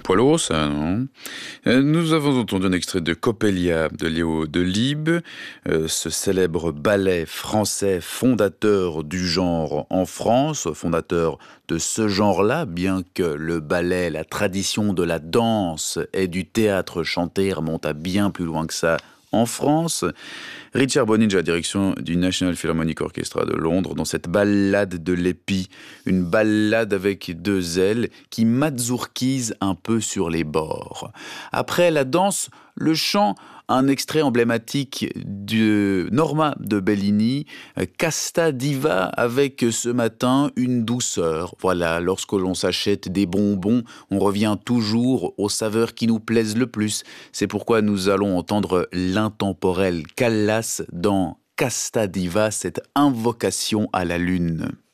Poil lourd, ça, non? Nous avons entendu un extrait de Coppelia de Léo Delibes, ce célèbre ballet français fondateur du genre en France, fondateur de ce genre-là, bien que le ballet, la tradition de la danse et du théâtre chanté remonte à bien plus loin que ça en France. Richard Bonynge à la direction du National Philharmonic Orchestra de Londres dans cette ballade de l'épi, une ballade avec deux ailes qui mazurquise un peu sur les bords. Après la danse, le chant, un extrait emblématique de Norma de Bellini, Casta Diva, avec ce matin une douceur. Voilà, lorsque l'on s'achète des bonbons, on revient toujours aux saveurs qui nous plaisent le plus. C'est pourquoi nous allons entendre l'intemporel Callas dans Casta Diva, cette invocation à la lune.